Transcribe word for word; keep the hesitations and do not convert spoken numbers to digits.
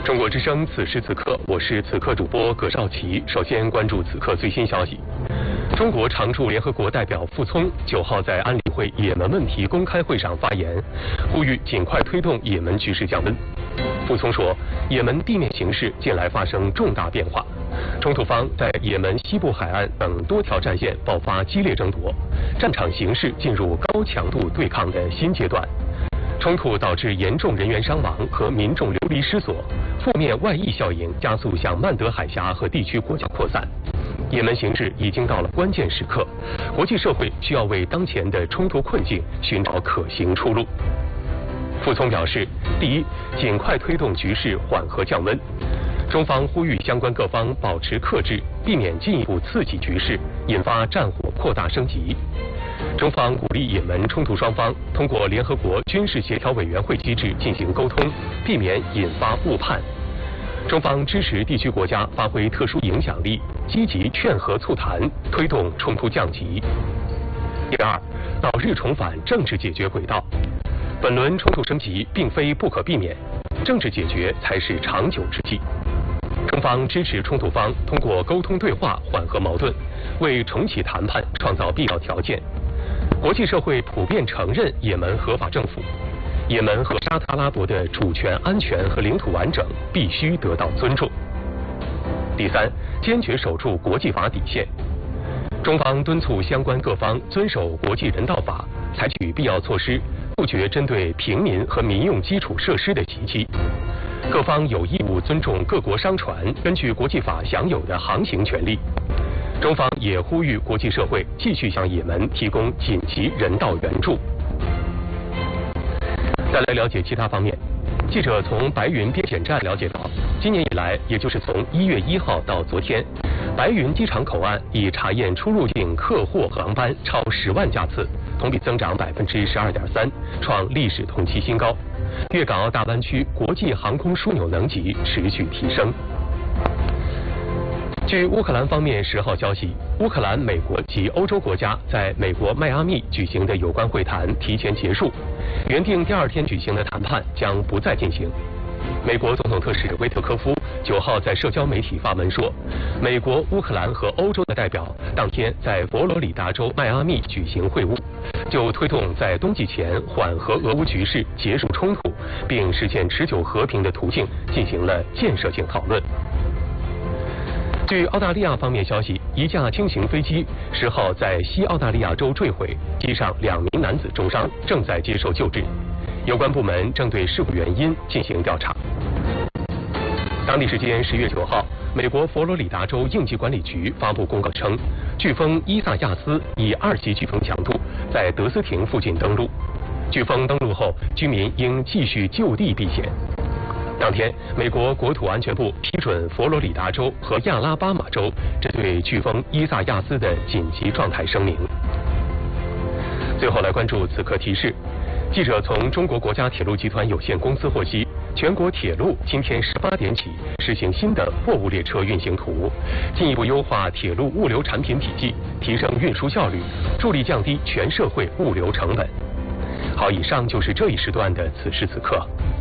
中国之声，此时此刻，我是此刻主播葛兆奇。首先关注此刻最新消息。中国常驻联合国代表傅聪九号在安理会也门问题公开会上发言，呼吁尽快推动也门局势降温。傅聪说，也门地面形势近来发生重大变化，冲突方在也门西部海岸等多条战线爆发激烈争夺，战场形势进入高强度对抗的新阶段。冲突导致严重人员伤亡和民众流离失所，负面外溢效应加速向曼德海峡和地区国家扩散。也门形势已经到了关键时刻，国际社会需要为当前的冲突困境寻找可行出路。傅聪表示，第一，尽快推动局势缓和降温。中方呼吁相关各方保持克制，避免进一步刺激局势，引发战火扩大升级。中方鼓励也门冲突双方通过联合国军事协调委员会机制进行沟通，避免引发误判。中方支持地区国家发挥特殊影响力，积极劝和促谈，推动冲突降级。第二，早日重返政治解决轨道。本轮冲突升级并非不可避免，政治解决才是长久之计。中方支持冲突方通过沟通对话缓和矛盾，为重启谈判创造必要条件。国际社会普遍承认也门合法政府，也门和沙特阿拉伯的主权、安全和领土完整必须得到尊重。第三，坚决守住国际法底线。中方敦促相关各方遵守国际人道法，采取必要措施，杜绝针对平民和民用基础设施的袭击。各方有义务尊重各国商船根据国际法享有的航行权利。中方也呼吁国际社会继续向也门提供紧急人道援助。再来了解其他方面，记者从白云边检站了解到，今年以来，也就是从一月一号到昨天，白云机场口岸已查验出入境客货航班超十万架次，同比增长百分之十二点三，创历史同期新高。粤港澳大湾区国际航空枢纽能级持续提升。据乌克兰方面十号消息，乌克兰、美国及欧洲国家在美国迈阿密举行的有关会谈提前结束，原定第二天举行的谈判将不再进行。美国总统特使维特科夫九号在社交媒体发文说，美国、乌克兰和欧洲的代表当天在佛罗里达州迈阿密举行会晤，就推动在冬季前缓和俄乌局势、结束冲突，并实现持久和平的途径进行了建设性讨论。据澳大利亚方面消息，一架轻型飞机十号在西澳大利亚州坠毁，机上两名男子重伤，正在接受救治。有关部门正对事故原因进行调查。当地时间十月九号，美国佛罗里达州应急管理局发布公告称，飓风伊萨亚斯以二级飓风强度在德斯廷附近登陆。飓风登陆后，居民应继续就地避险。当天，美国国土安全部批准佛罗里达州和亚拉巴马州针对飓风伊萨亚斯的紧急状态声明。最后来关注此刻提示，记者从中国国家铁路集团有限公司获悉，全国铁路今天十八点起实行新的货物列车运行图，进一步优化铁路物流产品体系，提升运输效率，助力降低全社会物流成本。好，以上就是这一时段的此时此刻。